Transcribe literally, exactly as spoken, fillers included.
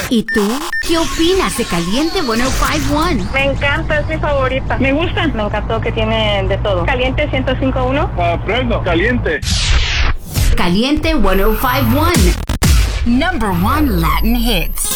¿Y tú? ¿Qué opinas de Caliente ciento cinco punto uno? Me encanta, es mi favorita. Me gusta. Me encantó que tiene de todo. Caliente ciento cinco punto uno. Aprendo. Caliente. Caliente ciento cinco punto uno. Number one Latin hits.